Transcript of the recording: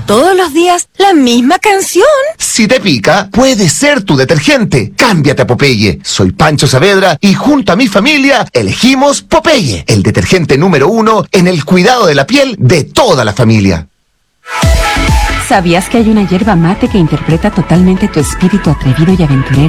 todos los días la misma canción. Si te pica, puede ser tu detergente. Cámbiate a Popeye. Soy Pancho Saavedra y junto a mi familia elegimos Popeye, el detergente número 1 en el cuidado de la piel de toda la familia. ¿Sabías que hay una yerba mate que interpreta totalmente tu espíritu atrevido y aventurero?